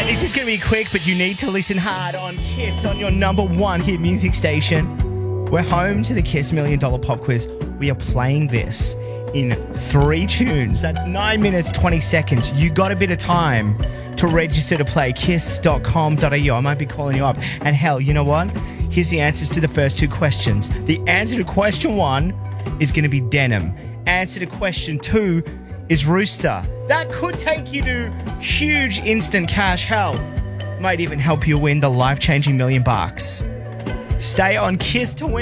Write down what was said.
This is going to be quick, but you need to listen hard on Kiss on your number one hit music station. We're home to the Kiss $1 Million Pop Quiz. We are playing this in 3 tunes. That's 9 minutes, 20 seconds. You got a bit of time to register to play. Kiss.com.au. I might be calling you up. And hell, you know what? Here's the answers to the first 2 questions. The answer to question 1 is going to be denim. Answer to question 2 is rooster. That could take you to huge instant cash. Hell, might even help you win the life-changing $1 million. Stay on Kiss to win.